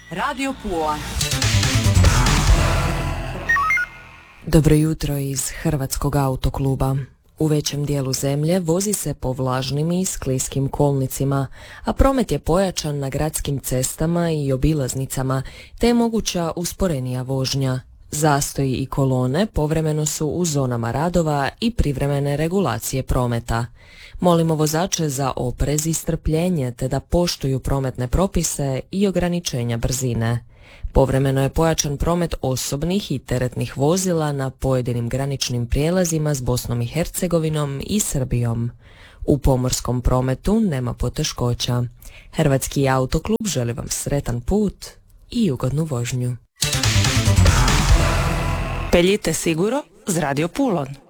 Radio Pula. Dobro jutro iz Hrvatskog autokluba. U većem dijelu zemlje vozi se po vlažnim i skliskim kolnicima, a promet je pojačan na gradskim cestama i obilaznicama, te je moguća usporenija vožnja. Zastoji i kolone povremeno su u zonama radova i privremene regulacije prometa. Molimo vozače za oprez i strpljenje te da poštuju prometne propise i ograničenja brzine. Povremeno je pojačan promet osobnih i teretnih vozila na pojedinim graničnim prijelazima s Bosnom i Hercegovinom i Srbijom. U pomorskom prometu nema poteškoća. Hrvatski autoklub želi vam sretan put i ugodnu vožnju. Peljite siguro z Radio Pulon.